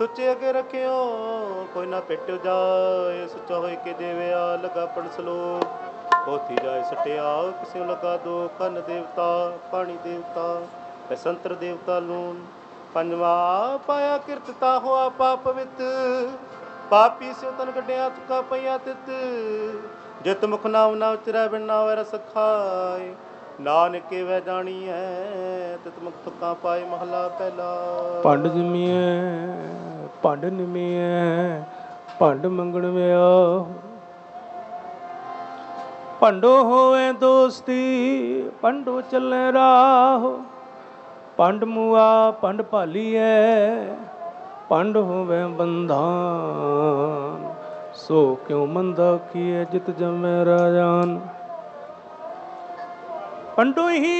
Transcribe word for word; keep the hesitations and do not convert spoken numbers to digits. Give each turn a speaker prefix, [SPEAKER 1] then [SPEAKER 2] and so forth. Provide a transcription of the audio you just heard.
[SPEAKER 1] ਸੁੱਚੇ ਅੱਗੇ ਰੱਖਿਓ ਕੋਈ ਨਾ ਪਿੱਟ ਜਾਏ। ਸੁੱਚਾ ਹੋਏ ਕੇ ਦੇਵਿਆ ਲਗਾ ਪਣ ਸਲੋਕ। ਪੋਥੀ ਜਾਏ ਸਟਿਆ ਕਿਸੇ ਲਗਾ ਦੋ। ਕੰਨ ਦੇਵਤਾ ਪਾਣੀ ਦੇਵਤਾ ਸੰਤਰ ਦੇਵਤਾ ਲੂਣ। ਪੰਜਵਾ ਪਾਇਆ ਕਿਰਤਤਾ ਹੋਆ ਪਾਪ ਵਿਤ। ਪਾਪੀ ਸਿਉ ਤਨ ਕੱਢਿਆ ਤੁਕਾ ਪਈਆ ਤਿਤ। ਜਿਤ ਮੁਖ ਨਾਮ ਨਾ ਉਚਰੈ ਬਿਨ ਨਾਵੈ ਰਸ ਖਾਏ। ਨਾਨਕ ਕੇ ਵੈ ਜਾਣੀਐ ਤਿਤ ਮੁਖ ਤੁਕਾਂ ਪਾਏ। ਮਹਲਾ ਪਹਿਲਾ।
[SPEAKER 2] ਭੰਡ ਜੰਮੀਐ ਭੰਡ ਨਿਮੀਐ ਭੰਡ ਮੰਗਣ ਵਿਆਹ। ਭੰਡੋ ਹੋਵੇ ਦੋਸਤੀ ਭੰਡੋ ਚੱਲੇ ਰਾਹ। ਭੰਡ ਮੁਆ ਭੰਡ ਭਾਲੀਐ ਭੰਡ ਹੋਵੇ ਬੰਧਾਨ। ਸੋ ਕਿਉ ਮੰਦਾ ਕੀਏ ਜਿਤ ਜਮੈ ਰਾਜਾਨ। ਭੰਡੋ ਹੀ